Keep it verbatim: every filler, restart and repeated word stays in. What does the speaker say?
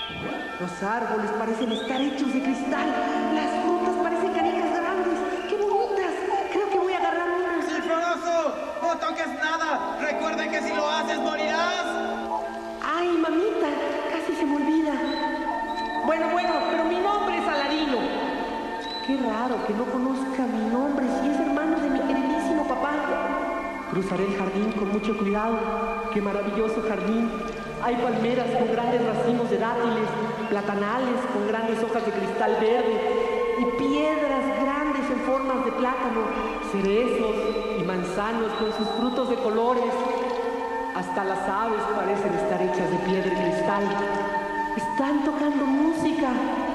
Los árboles parecen estar hechos de cristal. Las frutas parecen canicas grandes. ¡Qué bonitas! Creo que voy a agarrar una. ¡Sinforoso! ¡No toques nada! ¡Recuerden que si lo haces morirás! ¡Ay, mamita! Casi se me olvida. Bueno, bueno, pero mi nombre es Aladino. Qué raro que no conozca mi nombre si es hermano de mi queridísimo papá. Cruzaré el jardín con mucho cuidado. ¡Qué maravilloso jardín! Hay palmeras con grandes racimos de dátiles, platanales con grandes hojas de cristal verde y piedras grandes en formas de plátano, cerezos y manzanos con sus frutos de colores. Hasta las aves parecen estar hechas de piedra y cristal. Están tocando música.